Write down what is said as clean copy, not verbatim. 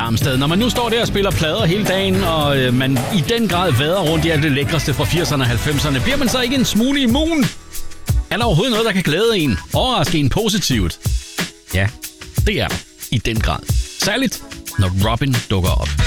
Darmsted. Når man nu står der og spiller plader hele dagen, og man i den grad vader rundt i alt det lækreste fra 80'erne og 90'erne, bliver man så ikke en smule immun? Er der overhovedet noget, der kan glæde en? Overraske en positivt? Ja, det er i den grad. Særligt, når Robin dukker op.